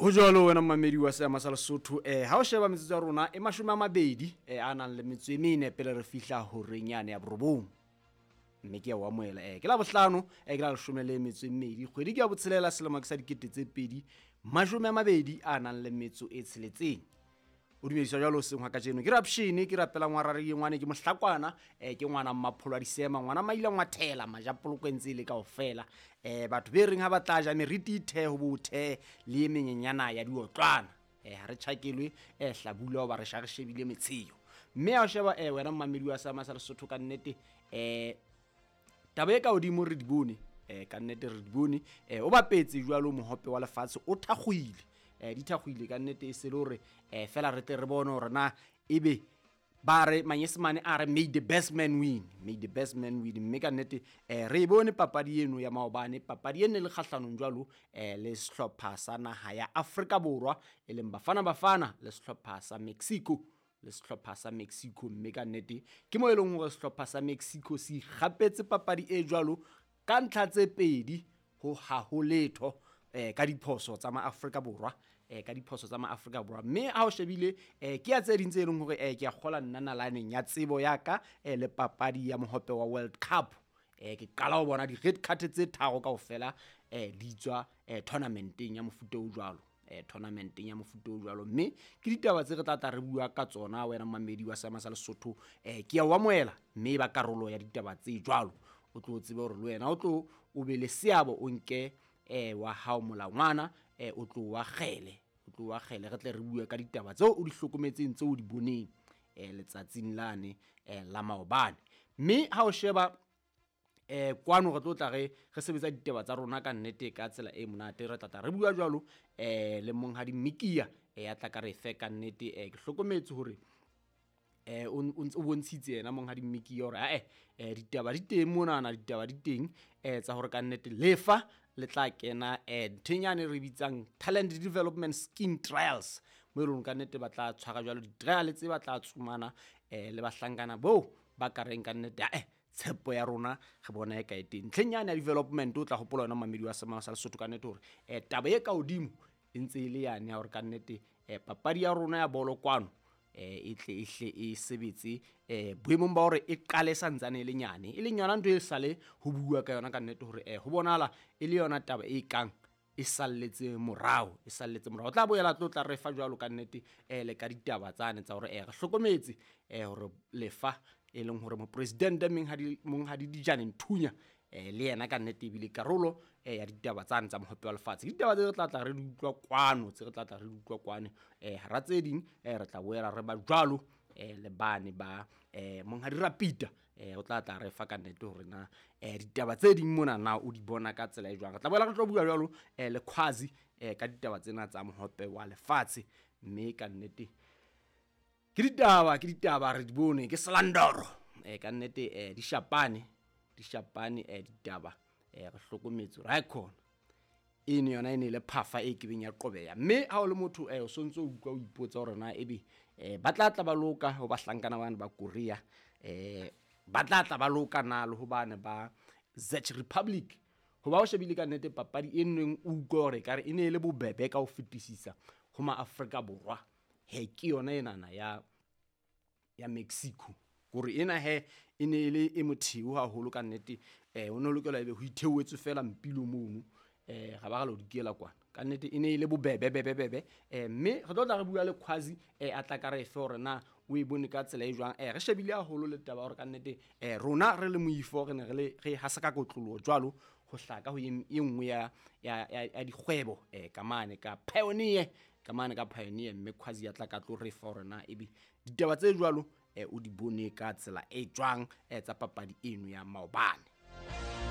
Go jalo wena mmamedi wa seama sa Lesotho ha o sheba metsotso ya rona e 20 a nang le metso e mene pele re fihla horeng yane ya borobong mme ke wa moela ke la bohlano ke la 12 kgwedi ke ya botshelela selemo ke sa dikete tse 20 a nang le metso e tsheletseng o dumediswa jalo seng hwa ka jeno ke rapshini ke rapela ngwarari ngwane ke mohlakwana ke ngwana mmapholo a disema ngwana maila ngwathela majapoloko ntse le kaofela batho be reng ha batlaja meriti the ho bothe le menyenyana ya diotlwana ha re tjhakelwe hlabula o ba re sha re shebile metshio mme a sheba wena mmamedi wa seama sa Lesotho ka nnete taba e ka odimo re di bone ka nnete re di bone o bapetse jwalo mohope wa lefatshe o thakgwile di thakgwile ka nnete e se le hore fela re tle re bone hore na ebe ba re manyesemane a re may the best man win mme ka nnete re bone papadi eno ya maobane papadi ene le kgahlanong jwalo le sehlopha sa naha ya Afrika Borwa e leng bafana le sehlopha sa Mexico mme ka nnete ke mo e leng hore sehlopha sa Mexico se gapetse papadi e jwalo ka ntlha tse pedi ho ha ho letho ka diphoso tsa Afrika Borwa mme ha o shebile ke ya tse dintse e leng hore ke ya kgola nna nalaneng ya tsebo ya ka le papadi ya mohope wa World Cup ke qala ho bona di red card tse tharo kaofela di tswa tournamenteng ya mofuta o jwalo mme ke ditaba tse re tla re bua ka tsona wena mmamedi wa seama sa Lesotho ke ya wa moela mme ba karolo ya ditaba tse jwalo o tlo tsebe hore le wena o tlo o be le seabo o nke wa hao molangwana o tlo wa kgele re tle re bua ka ditaba tseo o di hlokometseng tseo di boneng letsatsing lane la maobane mme ha o sheba kwano re tlo tla re sebetsa ditaba tsa rona ka nnete ka tsela e monate re tla re bua jwalo le monghadi Mikia ya tla ka re fe ka nnete ke hlokometse hore o bontshitse yena monghadi Mikia hore ditaba di teng monana ditaba di teng tsa hore ka nnete lefa le tla kena ntwenyane re bitsang talent development scheme trials mo re ka nnete ba tla tshwara jwalo di-trial tse ba tla tsumana le bahlankana bo ba ka reng ka nnete tshepo ya rona re bona e ka eteng ntlenyane ya development o tla hopola yona mamedi wa seama sa Lesotho ka nnete hore taba e ka odimo e ntse ile yane ya hore ka nnete papadi ya rona ya bolo kwano e tle e sebetse boemong ba hore e qale santsane le nyane e leng yona ntwe e sale ho bua ka yona ka nnete hore ho bonala e le yona taba e kang e salletse morao o tla boela tla re fa jwalo ka nnete le ka ditaba tsane tsa hore re hlokometse hore lefa e leng hore mo president monghadi Dijane Nthunya le yena ka nnete bile karolo ya ditaba tsane tsa mohope wa lefatshe ditaba tse re tla re di utlwa kwano hara tse ding re tla boela re ba jwalo le bane ba monghadi Rapita o tla re fa ka nnete hore na ditaba tse ding mona na o di bona ka tsela e jwang re tla boela re tlo bua jwalo le Khwazi ka ditaba tsena tsa mohope wa lefatshe mme ka nnete ke ditaba re di bone ke slandoro ka nnete di shapane ditaba re hlokometse ra khona ene yona ene le phafa e ke beng ya qobeya mme ha o le motho o sontso o utlwa o ipotsa hore na ebe ba tla ba loka ho bahlankana bana ba Korea ba tla ba loka na le ho bana ba Czech Republic ho ba o shebile ka nnete papadi e neng o utlwa hore kare ene le bobebe ka ho fetisisa ho ma Afrika Borwa ke yona enana ya Mexico gore ena ene ile e motheo haholo ka nnete o no lokela ebe ho itheuetse fela mpilo mono ga ba ga lo dikela kwana ka nnete ene ile bobebe mme re tla re bua le Khwazi a tla ka re fe hore na o e bone ka tsela e jwang re shebile haholo le taba hore ka nnete rona re le moifo re ne re hasaka kotlolo jwalo ho hlaka ho e nngwe ya dikgwebo kamane ka pioneer mme Khwazi ya tla ka tlo re fa hore na ebe ditaba tse jwalo o di bone ka tsela e jwang tsa papadi eno ya maobane.